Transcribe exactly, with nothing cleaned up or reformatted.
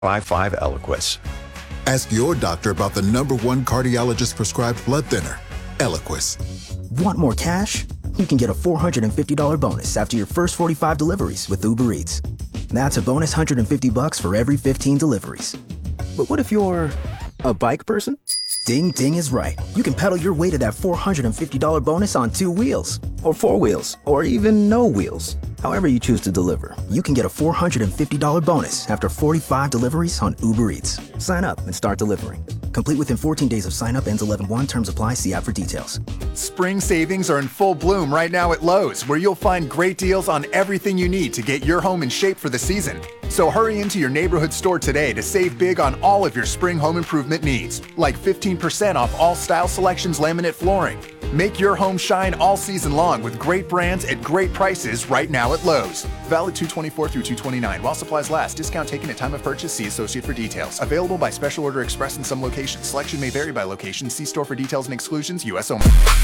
five five Eliquis. Ask your doctor about the number one cardiologist prescribed blood thinner, Eliquis. Want more cash? You can get a four hundred fifty dollars bonus after your first forty-five deliveries with Uber Eats. That's a bonus one hundred fifty bucks for every fifteen deliveries. But what if you're a bike person? Ding Ding is right. You can pedal your way to that four hundred fifty dollars bonus on two wheels, or four wheels, or even no wheels. However you choose to deliver, you can get a four hundred fifty dollars bonus after forty-five deliveries on Uber Eats. Sign up and start delivering. Complete within fourteen days of sign up. Ends eleven one. Terms apply. See app for details. Spring savings are in full bloom right now at Lowe's, where you'll find great deals on everything you need to get your home in shape for the season. So hurry into your neighborhood store today to save big on all of your spring home improvement needs, like fifteen percent off all Style Selections laminate flooring. Make your home shine all season long with great brands at great prices right now at Lowe's. Valid two twenty-four through two twenty-nine while supplies last. Discount taken at time of purchase. See associate for details. Available by special order express in some locations. Selection may vary by location. See store for details and exclusions. U S only.